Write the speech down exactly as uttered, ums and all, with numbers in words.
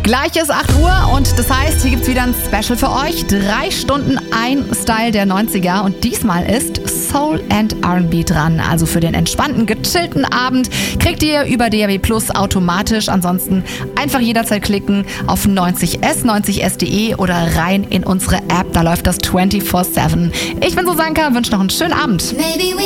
Gleich ist acht Uhr und das heißt, hier gibt's wieder ein Special für euch. Drei Stunden ein Style der neunziger und diesmal ist Soul and R and B dran. Also für den entspannten, gechillten Abend kriegt ihr über D A B Plus automatisch. Ansonsten einfach jederzeit klicken auf neunzig S, neunzig S punkt de oder rein in unsere App. Da läuft das vierundzwanzig sieben. Ich bin Susanka, wünsche noch einen schönen Abend.